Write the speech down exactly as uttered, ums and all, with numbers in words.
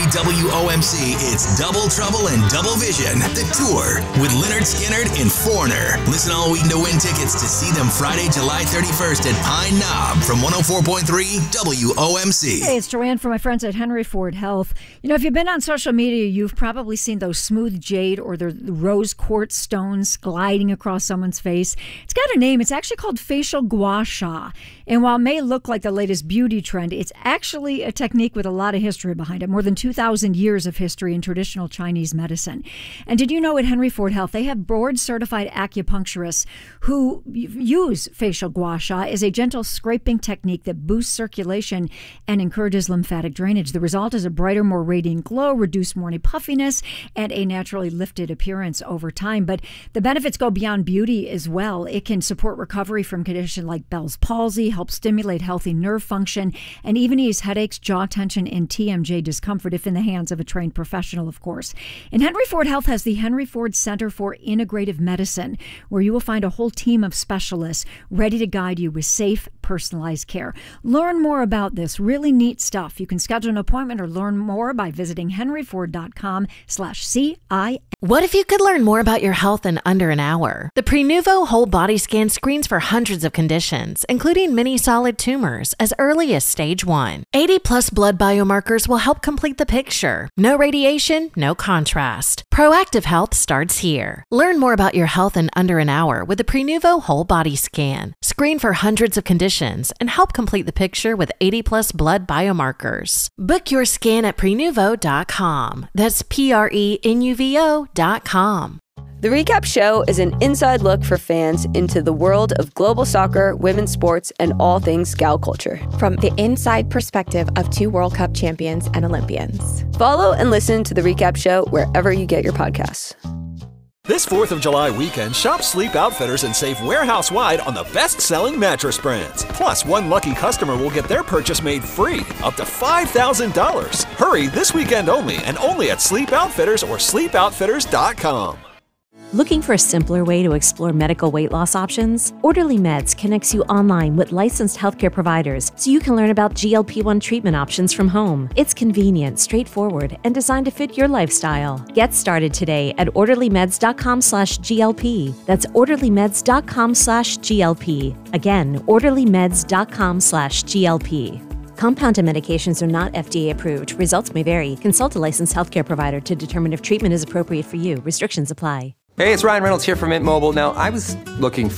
W O M C, it's Double Trouble and Double Vision, the tour with Leonard Skinner and Foreigner. Listen all week to win tickets to see them Friday, July thirty-first at Pine Knob from one oh four point three W O M C. Hey, it's Joanne from my friends at Henry Ford Health. You know, if you've been on social media, you've probably seen those smooth jade or the rose quartz stones gliding across someone's face. It's got a name. It's actually called facial gua sha. And while it may look like the latest beauty trend, it's actually a technique with a lot of history behind it. More than two thousand years of history in traditional Chinese medicine. And did you know at Henry Ford Health, they have board-certified acupuncturists who use facial gua sha as a gentle scraping technique that boosts circulation and encourages lymphatic drainage. The result is a brighter, more radiant glow, reduced morning puffiness, and a naturally lifted appearance over time. But the benefits go beyond beauty as well. It can support recovery from conditions like Bell's palsy, help stimulate healthy nerve function, and even ease headaches, jaw tension, and T M J discomfort if in the hands of a trained professional, of course. And Henry Ford Health has the Henry Ford Center for Integrative Medicine, where you will find a whole team of specialists ready to guide you with safe, personalized care. Learn more about this really neat stuff. You can schedule an appointment or learn more by visiting henryford.com slash CI. What if you could learn more about your health in under an hour? The Prenuvo Whole Body Scan screens for hundreds of conditions, including many solid tumors, as early as stage one. eighty plus blood biomarkers will help complete the picture. No radiation, no contrast. Proactive health starts here. Learn more about your health in under an hour with the Prenuvo Whole Body Scan. Screen for hundreds of conditions and help complete the picture with eighty plus blood biomarkers. Book your scan at prenuvo dot com. That's P R E N U V O dot com. The Recap Show is an inside look for fans into the world of global soccer, women's sports, and all things gal culture. From the inside perspective of two World Cup champions and Olympians. Follow and listen to The Recap Show wherever you get your podcasts. This fourth of July weekend, shop Sleep Outfitters and save warehouse-wide on the best-selling mattress brands. Plus, one lucky customer will get their purchase made free, up to five thousand dollars. Hurry, this weekend only, and only at Sleep Outfitters or sleep outfitters dot com. Looking for a simpler way to explore medical weight loss options? Orderly Meds connects you online with licensed healthcare providers so you can learn about G L P one treatment options from home. It's convenient, straightforward, and designed to fit your lifestyle. Get started today at orderlymeds.com slash GLP. That's orderlymeds.com slash GLP. Again, orderlymeds.com slash GLP. Compounded medications are not F D A approved. Results may vary. Consult a licensed healthcare provider to determine if treatment is appropriate for you. Restrictions apply. Hey, it's Ryan Reynolds here from Mint Mobile. Now, I was looking